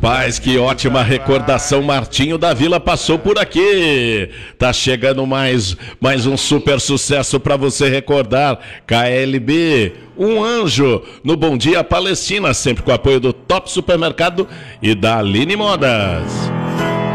Rapaz, que ótima recordação. Martinho da Vila passou por aqui. Tá chegando mais um super sucesso para você recordar. KLB, um anjo no Bom Dia Palestina, sempre com o apoio do Top Supermercado e da Aline Modas.